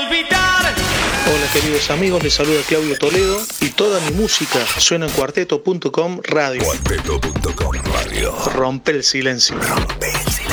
olvidar. Hola queridos amigos, les saluda Claudio Toledo y toda mi música suena en cuarteto.com radio. Cuarteto.com radio. Rompe el silencio. Rompe.